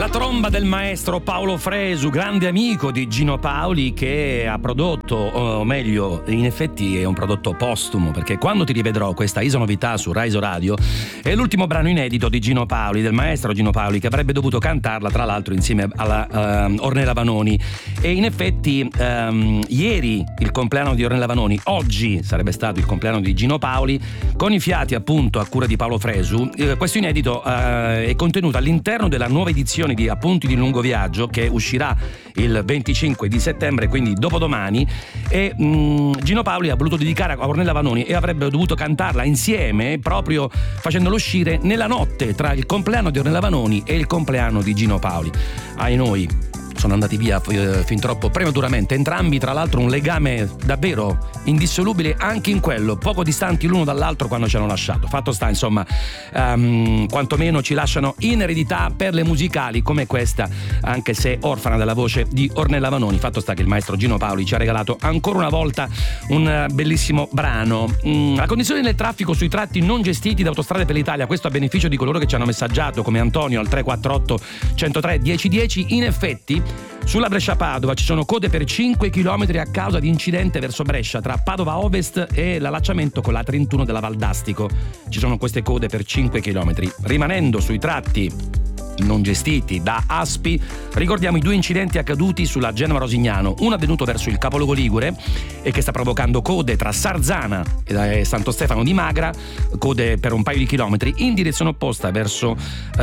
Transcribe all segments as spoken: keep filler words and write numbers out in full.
La tromba del maestro Paolo Fresu, grande amico di Gino Paoli, che ha prodotto, o meglio, in effetti è un prodotto postumo, perché Quando ti rivedrò, questa isonovità su Rai Radio, è l'ultimo brano inedito di Gino Paoli, del maestro Gino Paoli, che avrebbe dovuto cantarla tra l'altro insieme alla uh, Ornella Vanoni. E in effetti um, ieri il compleanno di Ornella Vanoni, oggi sarebbe stato il compleanno di Gino Paoli, con i fiati appunto a cura di Paolo Fresu. Eh, questo inedito uh, è contenuto all'interno della nuova edizione di Appunti di lungo viaggio, che uscirà il venticinque di settembre, quindi dopodomani, e mh, Gino Paoli ha voluto dedicare a Ornella Vanoni e avrebbe dovuto cantarla insieme, proprio facendolo uscire nella notte tra il compleanno di Ornella Vanoni e il compleanno di Gino Paoli. Ai noi, sono andati via eh, fin troppo prematuramente, entrambi tra l'altro un legame davvero indissolubile anche in quello, poco distanti l'uno dall'altro quando ci hanno lasciato. Fatto sta, insomma, um, quantomeno ci lasciano in eredità perle musicali come questa, anche se orfana della voce di Ornella Vanoni. Fatto sta che il maestro Gino Paoli ci ha regalato ancora una volta un bellissimo brano. Mm, la condizione del traffico sui tratti non gestiti da Autostrade per l'Italia, questo a beneficio di coloro che ci hanno messaggiato, come Antonio al tre quattro otto centotré dieci dieci. In effetti sulla Brescia-Padova ci sono code per cinque chilometri a causa di incidente verso Brescia tra Padova Ovest e l'allacciamento con la trentuno della Valdastico. Ci sono queste code per cinque chilometri. Rimanendo sui tratti non gestiti da Aspi, ricordiamo i due incidenti accaduti sulla Genova-Rosignano, uno avvenuto verso il capoluogo ligure e che sta provocando code tra Sarzana e Santo Stefano di Magra, code per un paio di chilometri in direzione opposta verso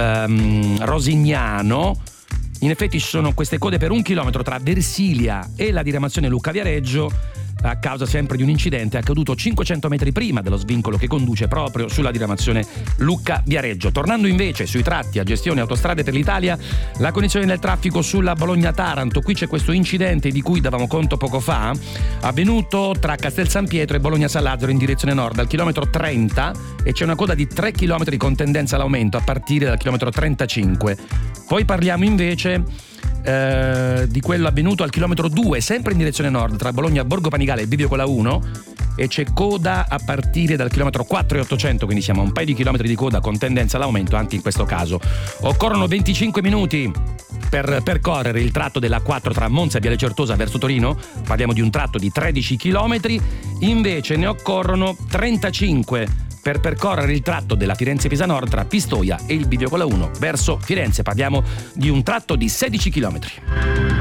um, Rosignano. In effetti ci sono queste code per un chilometro tra Versilia e la diramazione Lucca-Viareggio, a causa sempre di un incidente accaduto cinquecento metri prima dello svincolo che conduce proprio sulla diramazione Lucca-Viareggio. Tornando invece sui tratti a gestione Autostrade per l'Italia, la condizione del traffico sulla Bologna-Taranto. Qui c'è questo incidente di cui davamo conto poco fa, avvenuto tra Castel San Pietro e Bologna-San Lazzaro in direzione nord al chilometro trenta, e c'è una coda di tre chilometri con tendenza all'aumento a partire dal chilometro trentacinque. Poi parliamo invece Eh, di quello avvenuto al chilometro due, sempre in direzione nord, tra Bologna Borgo Panigale e Bivio con la uno, e c'è coda a partire dal chilometro quattro e ottocento, quindi siamo a un paio di chilometri di coda con tendenza all'aumento anche in questo caso. Occorrono venticinque minuti per percorrere il tratto della quattro tra Monza e Viale Certosa verso Torino, parliamo di un tratto di tredici chilometri, invece ne occorrono trentacinque per percorrere il tratto della Firenze-Pisa Nord tra Pistoia e il Bivio con la uno verso Firenze, parliamo di un tratto di sedici chilometri.